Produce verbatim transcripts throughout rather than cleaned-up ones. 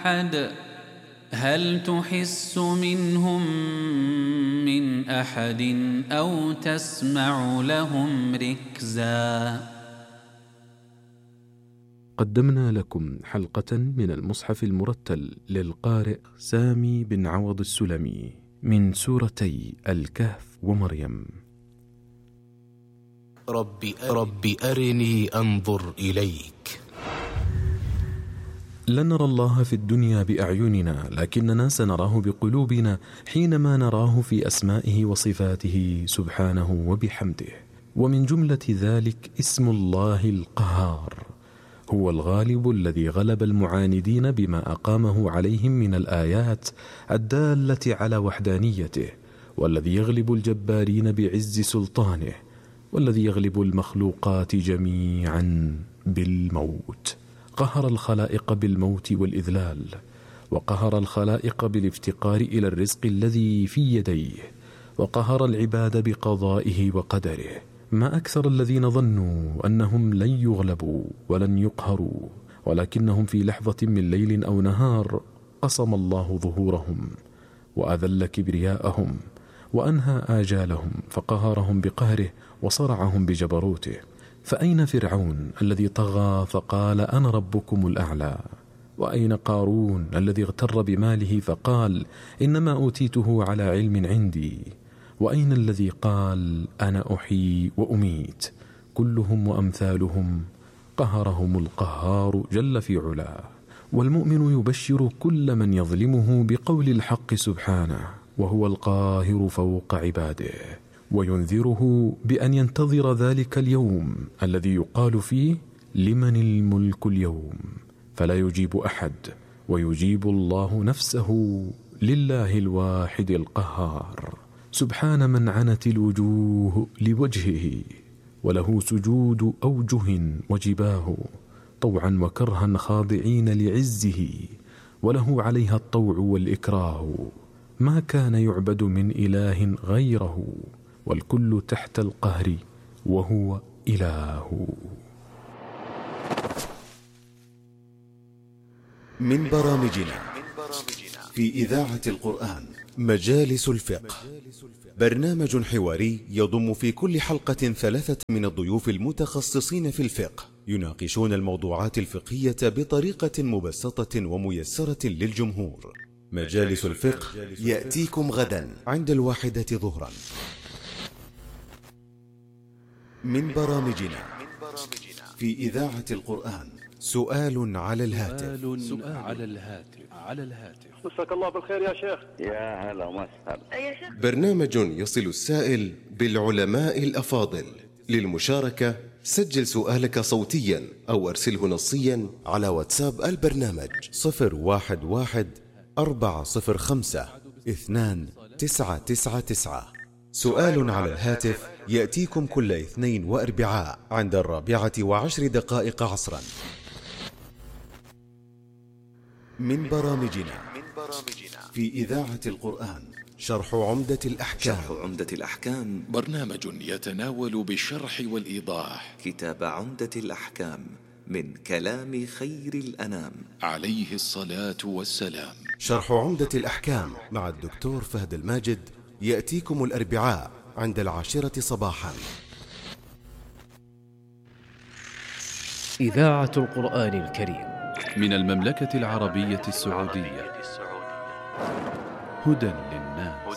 أحد هل تحس منهم من أحد أو تسمع لهم ركزا. قدمنا لكم حلقة من المصحف المرتل للقارئ سامي بن عوض السلمي من سورتي الكهف ومريم. رب, رب أرني أنظر إليك. لن نرى الله في الدنيا بأعيننا، لكننا سنراه بقلوبنا حينما نراه في أسمائه وصفاته سبحانه وبحمده. ومن جملة ذلك اسم الله القهار، هو الغالب الذي غلب المعاندين بما أقامه عليهم من الآيات الدالة على وحدانيته، والذي يغلب الجبارين بعز سلطانه، والذي يغلب المخلوقات جميعا بالموت. قهر الخلائق بالموت والإذلال، وقهر الخلائق بالافتقار إلى الرزق الذي في يديه، وقهر العباد بقضائه وقدره. ما أكثر الذين ظنوا أنهم لن يغلبوا ولن يقهروا، ولكنهم في لحظة من ليل أو نهار قصم الله ظهورهم وأذل كبرياءهم وأنهى آجالهم، فقهرهم بقهره وصرعهم بجبروته. فأين فرعون الذي طغى فقال أنا ربكم الأعلى؟ وأين قارون الذي اغتر بماله فقال إنما أوتيته على علم عندي؟ وأين الذي قال أنا أحيي وأميت؟ كلهم وأمثالهم قهرهم القهار جل في علاه. والمؤمن يبشر كل من يظلمه بقول الحق سبحانه، وهو القاهر فوق عباده، وينذره بأن ينتظر ذلك اليوم الذي يقال فيه لمن الملك اليوم، فلا يجيب أحد، ويجيب الله نفسه لله الواحد القهار. سبحان من عنت الوجوه لوجهه، وله سجود أوجه وجباه، طوعا وكرها خاضعين لعزه، وله عليها الطوع والإكراه. ما كان يعبد من إله غيره، والكل تحت القهر وهو إله. من برامجنا في إذاعة القرآن مجالس الفقه، برنامج حواري يضم في كل حلقة ثلاثة من الضيوف المتخصصين في الفقه، يناقشون الموضوعات الفقهية بطريقة مبسطة وميسرة للجمهور. مجالس الفقه يأتيكم غدا عند الواحدة ظهرا. من برامجنا في إذاعة القرآن سؤال على الهاتف. سؤال على الهاتف على الهاتف مساك الله بالخير يا شيخ. يا هلا وسهلا. برنامج يصل السائل بالعلماء الأفاضل. للمشاركة سجل سؤالك صوتيا أو أرسله نصيا على واتساب البرنامج صفر واحد واحد أربعة صفر خمسة اثنان تسعة تسعة تسعة. سؤال على الهاتف يأتيكم كل اثنين وأربعاء عند الرابعة وعشر دقائق عصرا. من برامجنا في إذاعة القرآن شرح عمدة الأحكام. شرح عمدة الأحكام برنامج يتناول بالشرح والإيضاح كتاب عمدة الأحكام من كلام خير الأنام عليه الصلاة والسلام. شرح عمدة الأحكام مع الدكتور فهد الماجد يأتيكم الأربعاء عند العاشرة صباحا. إذاعة القرآن الكريم من المملكة العربية السعودية. هدى للناس.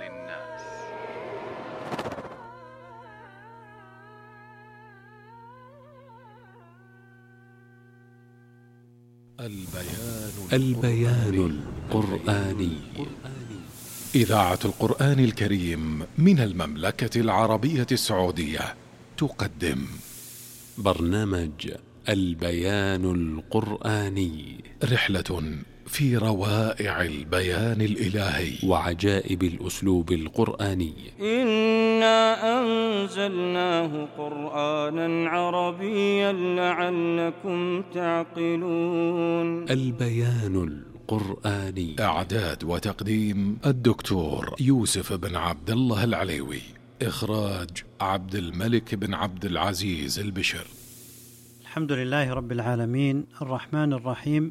البيان البيان القرآني. إذاعة القرآن الكريم من المملكة العربية السعودية تقدم برنامج البيان القرآني، رحلة في روائع البيان الإلهي وعجائب الأسلوب القرآني. إنا أنزلناه قرآنا عربيا لعلكم تعقلون. البيان القرآني. إعداد وتقديم الدكتور يوسف بن عبد الله العليوي. إخراج عبد الملك بن عبد العزيز البشر. الحمد لله رب العالمين، الرحمن الرحيم،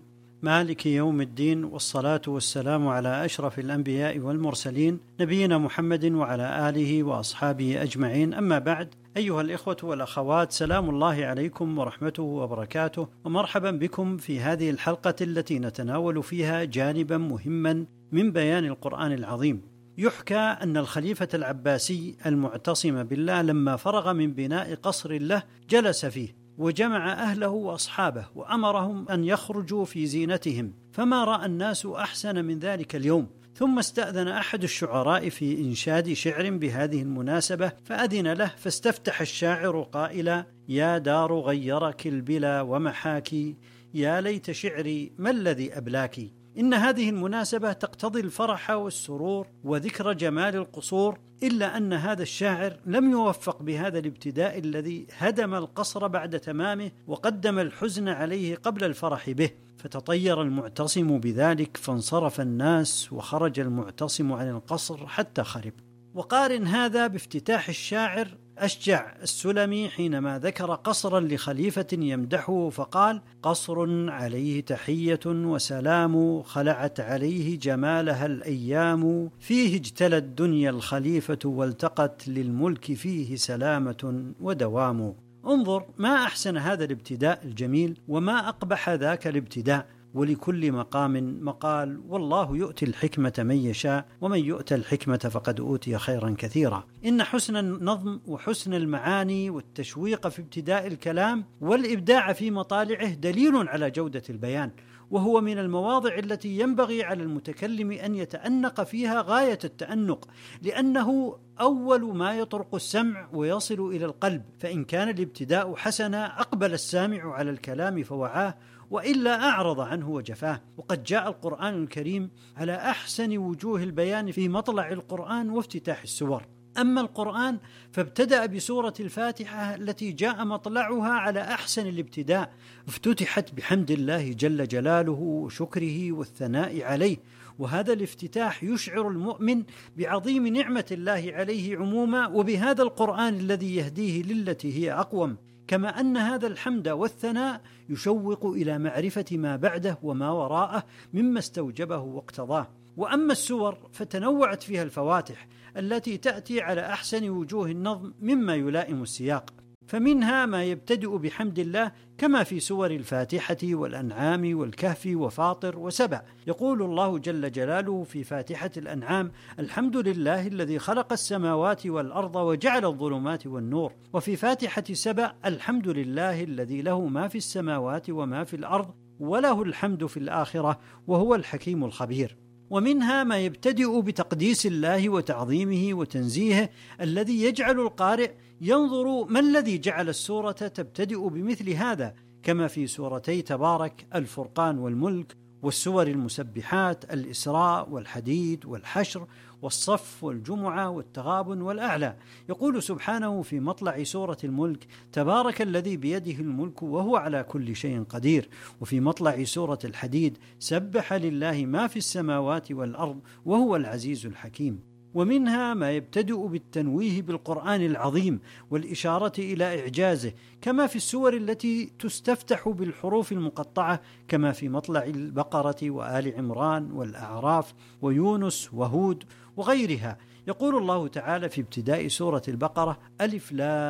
مالك يوم الدين، والصلاة والسلام على أشرف الأنبياء والمرسلين نبينا محمد وعلى آله وأصحابه أجمعين. أما بعد، أيها الإخوة والأخوات، سلام الله عليكم ورحمته وبركاته، ومرحبا بكم في هذه الحلقة التي نتناول فيها جانبا مهما من بيان القرآن العظيم. يحكى أن الخليفة العباسي المعتصم بالله لما فرغ من بناء قصر له جلس فيه وجمع أهله وأصحابه وأمرهم أن يخرجوا في زينتهم، فما رأى الناس أحسن من ذلك اليوم. ثم استأذن أحد الشعراء في إنشاد شعر بهذه المناسبة فأذن له، فاستفتح الشاعر قائلا: يا دار غيرك البلا ومحاكي، يا ليت شعري ما الذي أبلاكي. إن هذه المناسبة تقتضي الفرح والسرور وذكر جمال القصور، إلا أن هذا الشاعر لم يوفق بهذا الابتداء الذي هدم القصر بعد تمامه وقدم الحزن عليه قبل الفرح به، فتطير المعتصم بذلك فانصرف الناس وخرج المعتصم عن القصر حتى خرب. وقارن هذا بافتتاح الشاعر أشجع السلمي حينما ذكر قصرا لخليفة يمدحه فقال: قصر عليه تحية وسلام، خلعت عليه جمالها الأيام، فيه اجتلى الدنيا الخليفة والتقت للملك فيه سلامة ودوام. انظر ما أحسن هذا الابتداء الجميل وما أقبح ذاك الابتداء. ولكل مقام مقال، والله يؤتي الحكمة من يشاء ومن يؤتى الحكمة فقد أوتي خيرا كثيرا. إن حسن النظم وحسن المعاني والتشويق في ابتداء الكلام والإبداع في مطالعه دليل على جودة البيان، وهو من المواضع التي ينبغي على المتكلم أن يتأنق فيها غاية التأنق، لأنه أول ما يطرق السمع ويصل إلى القلب. فإن كان الابتداء حسنا أقبل السامع على الكلام فوعاه، وإلا أعرض عنه وجفاه. وقد جاء القرآن الكريم على أحسن وجوه البيان في مطلع القرآن وافتتاح السور. أما القرآن فابتدأ بسورة الفاتحة التي جاء مطلعها على أحسن الابتداء، افتتحت بحمد الله جل جلاله وشكره والثناء عليه، وهذا الافتتاح يشعر المؤمن بعظيم نعمة الله عليه عموما وبهذا القرآن الذي يهديه للتي هي أقوم. كما أن هذا الحمد والثناء يشوق إلى معرفة ما بعده وما وراءه مما استوجبه واقتضاه. وأما السور فتنوعت فيها الفواتح التي تأتي على أحسن وجوه النظم مما يلائم السياق، فمنها ما يبتدئ بحمد الله كما في سور الفاتحة والأنعام والكهف وفاطر وسبع. يقول الله جل جلاله في فاتحة الأنعام: الحمد لله الذي خلق السماوات والأرض وجعل الظلمات والنور. وفي فاتحة سبع: الحمد لله الذي له ما في السماوات وما في الأرض وله الحمد في الآخرة وهو الحكيم الخبير. ومنها ما يبتدئ بتقديس الله وتعظيمه وتنزيهه الذي يجعل القارئ ينظر ما الذي جعل السورة تبتدئ بمثل هذا، كما في سورتي تبارك، الفرقان والملك، والسور المسبحات، الإسراء والحديد والحشر والصف والجمعة والتغابن والأعلى. يقول سبحانه في مطلع سورة الملك: تبارك الذي بيده الملك وهو على كل شيء قدير. وفي مطلع سورة الحديد: سبح لله ما في السماوات والأرض وهو العزيز الحكيم. ومنها ما يبتدئ بالتنويه بالقرآن العظيم والإشارة إلى إعجازه، كما في السور التي تستفتح بالحروف المقطعة، كما في مطلع البقرة وآل عمران والأعراف ويونس وهود وغيرها. يقول الله تعالى في ابتداء سورة البقرة: ألف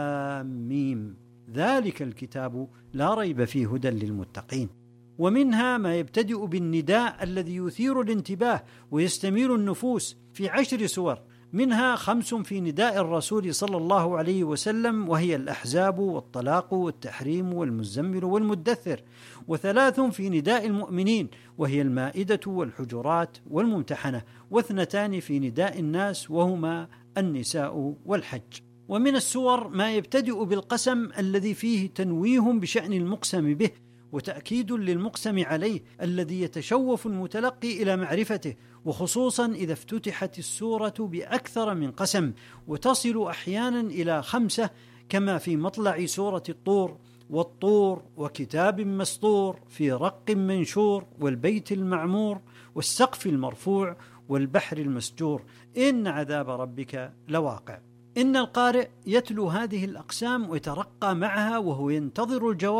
لام ميم، ذلك الكتاب لا ريب فيه هدى للمتقين. ومنها ما يبتدئ بالنداء الذي يثير الانتباه ويستميل النفوس في عشر سور، منها خمس في نداء الرسول صلى الله عليه وسلم وهي الأحزاب والطلاق والتحريم والمزمل والمدثر، وثلاث في نداء المؤمنين وهي المائدة والحجرات والممتحنة، واثنتان في نداء الناس وهما النساء والحج. ومن السور ما يبتدئ بالقسم الذي فيه تنويه بشأن المقسم به وتأكيد للمقسم عليه الذي يتشوف المتلقي إلى معرفته، وخصوصا إذا افتتحت السورة بأكثر من قسم وتصل أحيانا إلى خمسة، كما في مطلع سورة الطور: والطور وكتاب مسطور في رق منشور والبيت المعمور والسقف المرفوع والبحر المسجور إن عذاب ربك لواقع. إن القارئ يتلو هذه الأقسام ويترقى معها وهو ينتظر الجواب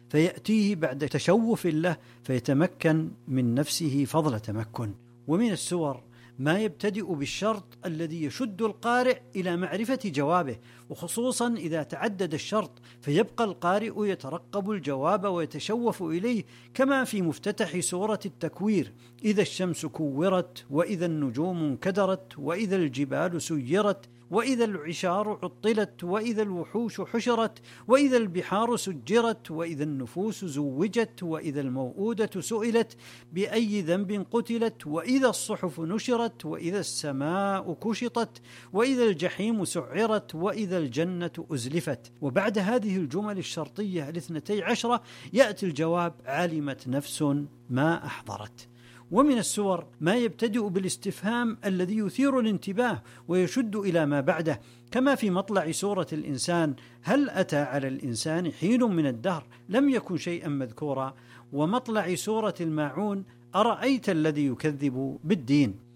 فيأتيه بعد تشوف له فيتمكن من نفسه فضل تمكن. ومن السور ما يبتدئ بالشرط الذي يشد القارئ إلى معرفة جوابه، وخصوصا إذا تعدد الشرط فيبقى القارئ يترقب الجواب ويتشوف إليه، كما في مفتتح سورة التكوير: إذا الشمس كورت، وإذا النجوم انكدرت، وإذا الجبال سيرت، وإذا العشار عطلت، وإذا الوحوش حشرت، وإذا البحار سجرت، وإذا النفوس زوجت، وإذا الموءودة سئلت بأي ذنب قتلت، وإذا الصحف نشرت، وإذا السماء كشطت، وإذا الجحيم سعرت، وإذا الجنة أزلفت. وبعد هذه الجمل الشرطية الاثنتي عشرة يأتي الجواب: علمت نفس ما أحضرت. ومن السور ما يبتدئ بالاستفهام الذي يثير الانتباه ويشد إلى ما بعده، كما في مطلع سورة الإنسان: هل أتى على الإنسان حين من الدهر لم يكن شيئا مذكورا، ومطلع سورة الماعون: أرأيت الذي يكذب بالدين.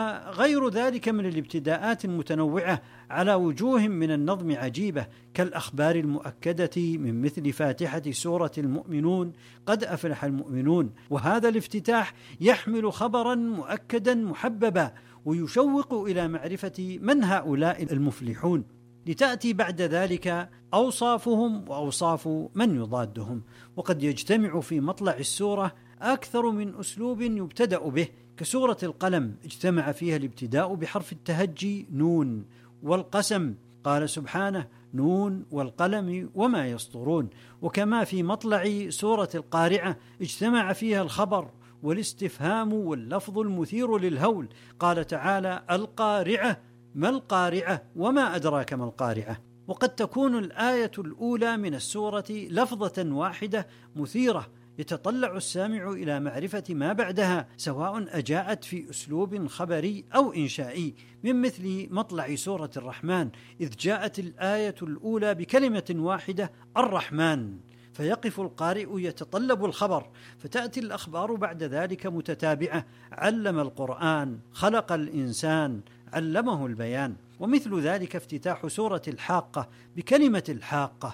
وغير ذلك من الابتداءات المتنوعة على وجوه من النظم عجيبة، كالأخبار المؤكدة من مثل فاتحة سورة المؤمنون: قد أفلح المؤمنون. وهذا الافتتاح يحمل خبرا مؤكدا محببا ويشوق إلى معرفة من هؤلاء المفلحون، لتأتي بعد ذلك أوصافهم وأوصاف من يضادهم. وقد يجتمع في مطلع السورة أكثر من أسلوب يبتدأ به، كسورة القلم اجتمع فيها الابتداء بحرف التهجي نون، والقسم قال سبحانه: نون والقلم وما يسطرون. وكما في مطلع سورة القارعة اجتمع فيها الخبر والاستفهام واللفظ المثير للهول، قال تعالى: القارعة ما القارعة وما أدراك ما القارعة. وقد تكون الآية الأولى من السورة لفظة واحدة مثيرة يتطلع السامع إلى معرفة ما بعدها، سواء أجاءت في أسلوب خبري أو إنشائي، من مثل مطلع سورة الرحمن إذ جاءت الآية الأولى بكلمة واحدة: الرحمن، فيقف القارئ يتطلب الخبر، فتأتي الأخبار بعد ذلك متتابعة: علم القرآن، خلق الإنسان، علمه البيان. ومثل ذلك افتتاح سورة الحاقة بكلمة الحاقة،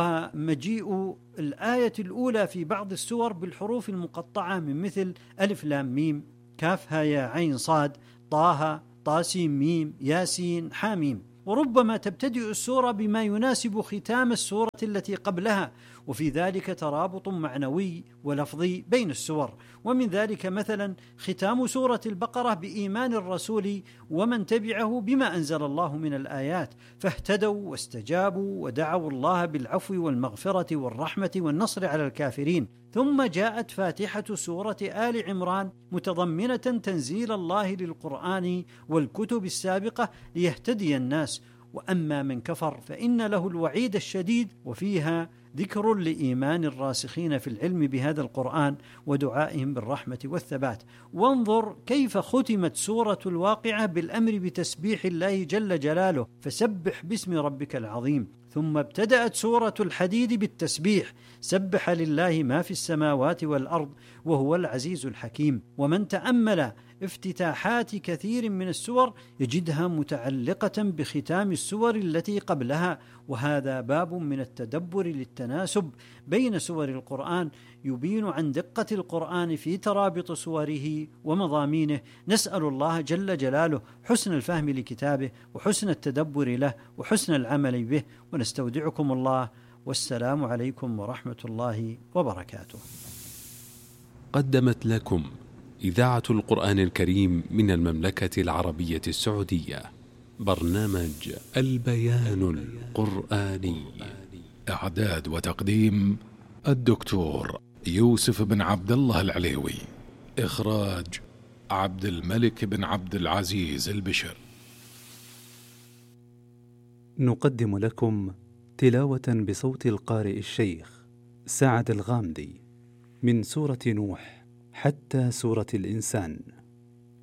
ومجيء الآية الأولى في بعض السور بالحروف المقطعة من مثل ألف لام ميم، كافها يا عين صاد، طه، طاسيم ميم، ياسين، حاميم. وربما تبتدئ السورة بما يناسب ختام السورة التي قبلها، وفي ذلك ترابط معنوي ولفظي بين السور. ومن ذلك مثلا ختام سورة البقرة بإيمان الرسول ومن تبعه بما أنزل الله من الآيات، فاهتدوا واستجابوا ودعوا الله بالعفو والمغفرة والرحمة والنصر على الكافرين. ثم جاءت فاتحة سورة آل عمران متضمنة تنزيل الله للقرآن والكتب السابقة ليهتدي الناس. وأما من كفر فإن له الوعيد الشديد، وفيها ذكر لإيمان الراسخين في العلم بهذا القرآن ودعائهم بالرحمة والثبات. وانظر كيف ختمت سورة الواقعة بالأمر بتسبيح الله جل جلاله: فسبح باسم ربك العظيم. ثم ابتدأت سورة الحديد بالتسبيح: سبح لله ما في السماوات والأرض وهو العزيز الحكيم. ومن تأمل افتتاحات كثير من السور يجدها متعلقة بختام السور التي قبلها، وهذا باب من التدبر للتناسب بين سور القرآن يبين عن دقة القرآن في ترابط سوره ومضامينه. نسأل الله جل جلاله حسن الفهم لكتابه وحسن التدبر له وحسن العمل به، ونستودعكم الله، والسلام عليكم ورحمة الله وبركاته. قدمت لكم إذاعة القرآن الكريم من المملكة العربية السعودية برنامج البيان القرآني، إعداد وتقديم الدكتور يوسف بن عبد الله العليوي، إخراج عبد الملك بن عبد العزيز البشر. نقدم لكم تلاوة بصوت القارئ الشيخ سعد الغامدي من سورة نوح حتى سورة الإنسان.